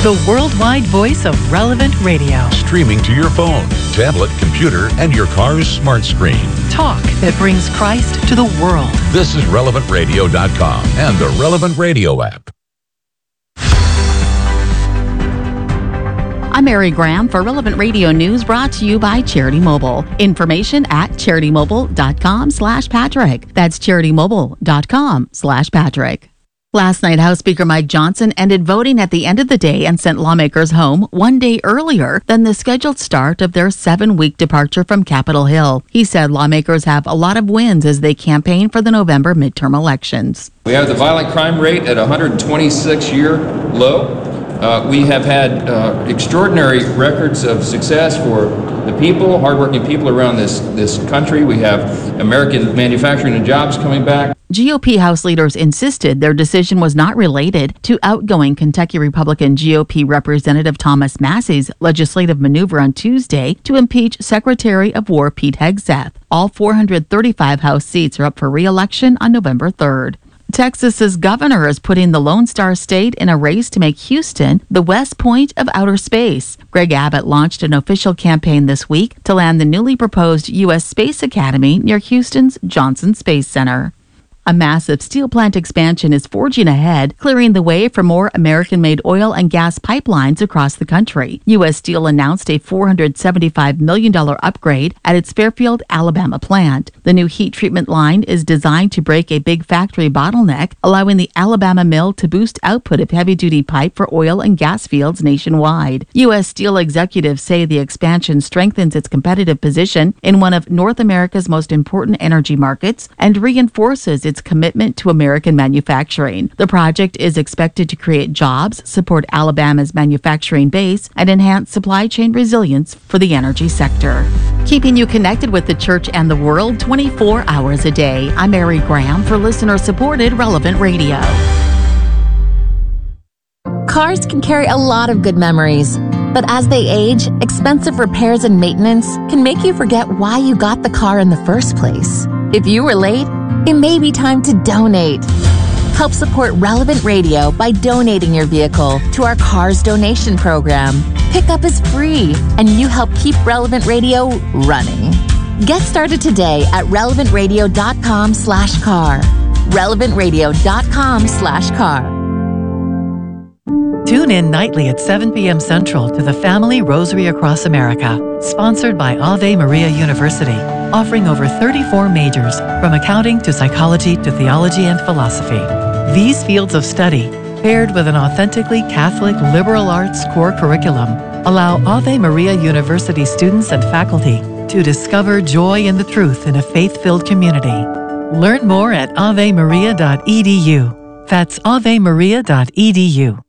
the worldwide voice of Relevant Radio. Streaming to your phone, tablet, computer, and your car's smart screen. Talk that brings Christ to the world. This is RelevantRadio.com and the Relevant Radio app. I'm Mary Graham for Relevant Radio News, brought to you by Charity Mobile. Information at CharityMobile.com/Patrick. That's CharityMobile.com/Patrick. Last night, House Speaker Mike Johnson ended voting at the end of the day and sent lawmakers home one day earlier than the scheduled start of their 7-week departure from Capitol Hill. He said lawmakers have a lot of wins as they campaign for the November midterm elections. We have the violent crime rate at a 126-year low. We have had extraordinary records of success for the people, hardworking people around this country. We have American manufacturing and jobs coming back. GOP House leaders insisted their decision was not related to outgoing Kentucky Republican GOP Representative Thomas Massey's legislative maneuver on Tuesday to impeach Secretary of War Pete Hegseth. All 435 House seats are up for re-election on November 3rd. Texas's governor is putting the Lone Star State in a race to make Houston the West Point of outer space. Greg Abbott launched an official campaign this week to land the newly proposed U.S. Space Academy near Houston's Johnson Space Center. A massive steel plant expansion is forging ahead, clearing the way for more American-made oil and gas pipelines across the country. U.S. Steel announced a $475 million upgrade at its Fairfield, Alabama plant. The new heat treatment line is designed to break a big factory bottleneck, allowing the Alabama mill to boost output of heavy-duty pipe for oil and gas fields nationwide. U.S. Steel executives say the expansion strengthens its competitive position in one of North America's most important energy markets and reinforces its commitment to American manufacturing. The project is expected to create jobs, support Alabama's manufacturing base, and enhance supply chain resilience for the energy sector. Keeping you connected with the church and the world 24 hours a day. I'm Mary Graham for listener-supported Relevant Radio. Cars can carry a lot of good memories, but as they age, expensive repairs and maintenance can make you forget why you got the car in the first place. If you were late, it may be time to donate. Help support Relevant Radio by donating your vehicle to our Cars Donation Program. Pickup is free, and you help keep Relevant Radio running. Get started today at relevantradio.com/car. relevantradio.com/car. Tune in nightly at 7 p.m. Central to the Family Rosary Across America, sponsored by Ave Maria University, offering over 34 majors, from accounting to psychology to theology and philosophy. These fields of study, paired with an authentically Catholic liberal arts core curriculum, allow Ave Maria University students and faculty to discover joy in the truth in a faith-filled community. Learn more at avemaria.edu. That's avemaria.edu.